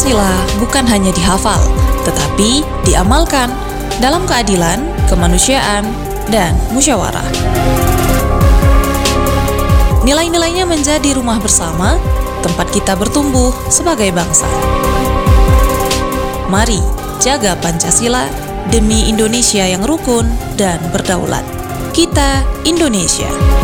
Pancasila bukan hanya dihafal, tetapi diamalkan dalam keadilan, kemanusiaan, dan musyawarah. Nilai-nilainya menjadi rumah bersama, tempat kita bertumbuh sebagai bangsa. Mari jaga Pancasila demi Indonesia yang rukun dan berdaulat. Kita Indonesia.